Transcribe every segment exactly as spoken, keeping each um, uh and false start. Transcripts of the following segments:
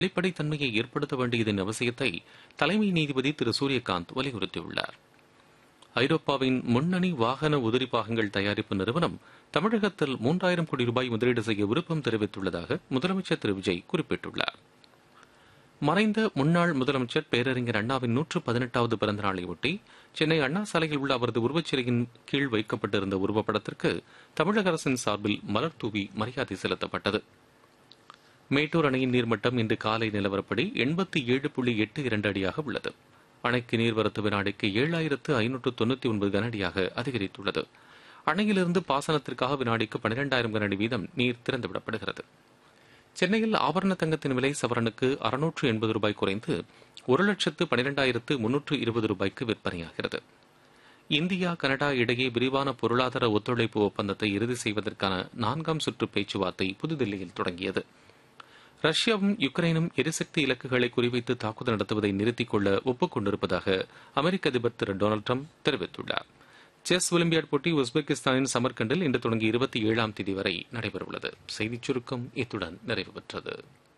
வெளிப்படைத்தன்மையை ஏற்படுத்த வேண்டியதன் அவசியத்தை தலைமை நீதிபதி திரு சூரியகாந்த் வலியுறுத்தியுள்ளார். ஐரோப்பாவின் முன்னணி வாகன உதிரி பாகங்கள் தயாரிப்பு நிறுவனம் தமிழகத்தில் மூன்றாயிரம் கோடி ரூபாய் முதலீடு செய்ய விருப்பம் தெரிவித்துள்ளதாக முதலமைச்சர் திரு விஜய் குறிப்பிட்டுள்ளார். மறைந்த முன்னாள் முதலமைச்சர் பேரறிஞர் அண்ணாவின் நூற்று பதினெட்டாவது பிறந்த நாளையொட்டி சென்னை அண்ணா சாலையில் உள்ள அவரது உருவச்சிலையின் கீழ் வைக்கப்பட்டிருந்த உருவப்படத்திற்கு தமிழக அரசின் சார்பில் மலர் தூவி மரியாதை செலுத்தப்பட்டது. மேட்டூர் அணையின் நீர்மட்டம் இன்று காலை நிலவரப்படி எண்பத்தி ஏழு புள்ளி எட்டு இரண்டு அடியாக உள்ளது. அணைக்கு நீர்வரத்து வினாடிக்கு ஏழாயிரத்து ஐநூற்று தொன்னூத்தி ஒன்பது கனஅடியாக அதிகரித்துள்ளது. அணையிலிருந்து பாசனத்திற்காக வினாடிக்கு பனிரெண்டாயிரம் கனஅடி வீதம் நீர் திறந்துவிடப்படுகிறது. சென்னையில் ஆபரண தங்கத்தின் விலை சவரனுக்கு அறுநூற்று எண்பது ரூபாய் குறைந்து ஒரு லட்சத்து பனிரெண்டாயிரத்து முன்னூற்று இருபது ரூபாய்க்கு விற்பனையாகிறது. இந்தியா கனடா இடையே விரிவான பொருளாதார ஒத்துழைப்பு ஒப்பந்தத்தை இறுதி செய்வதற்கான நான்காம் சுற்று பேச்சுவார்த்தை புதுதில்லியில் தொடங்கியது. ரஷ்யாவும் யுக்ரைனும் எரிசக்தி இலக்குகளை குறிவைத்து தாக்குதல் நடத்துவதை நிறுத்திக் கொள்ள ஒப்புக் கொண்டிருப்பதாக அமெரிக்க அதிபர் திரு டொனால்டு டிரம்ப் தெரிவித்துள்ளார். செஸ் ஒலிம்பியாட் போட்டி உஸ்பெகிஸ்தானின் சமர்கண்டில் இன்று தொடங்கி இருபத்தி ஏழாம் தேதி வரை நடைபெறவுள்ளது. செய்திச் சுருக்கம் இத்துடன் நிறைவு பெற்றது.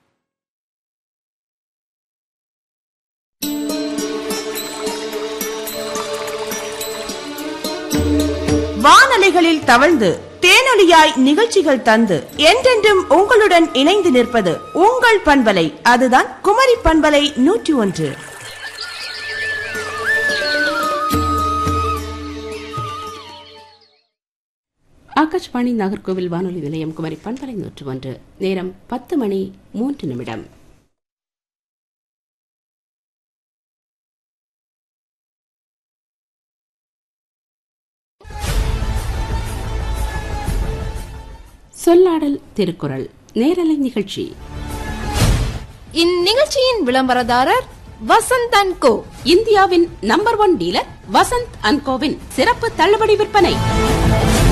வானலைகளில் தவழ்ந்து தேனொலியாய் நிகழ்ச்சிகள் தந்து என்றென்றும் உங்களுடன் இணைந்து நிற்பது உங்கள் பண்பலை. அதுதான் குமரி பண்பலை நூற்றி ஒன்று. ஆகாஷ்வாணி நாகர்கோவில் வானொலி நிலையம் குமரி பண்பலை நூற்று ஒன்று. நேரம் பத்து மணி மூன்று நிமிடம். சொல்லாடல் திருக்குறள் நேரலை நிகழ்ச்சி. இந்நிகழ்ச்சியின் விளம்பரதாரர் வசந்த் அண்ட் கோ, இந்தியாவின் number one dealer Vasanth and CoWIN சிறப்பு தள்ளுபடி விற்பனை.